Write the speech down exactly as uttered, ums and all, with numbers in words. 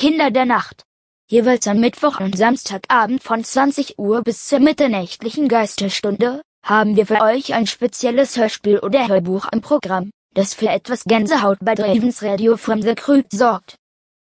Kinder der Nacht. Jeweils am Mittwoch und Samstagabend von zwanzig Uhr bis zur mitternächtlichen Geisterstunde haben wir für euch ein spezielles Hörspiel oder Hörbuch im Programm, das für etwas Gänsehaut bei Dravens Radio from the Crypt sorgt.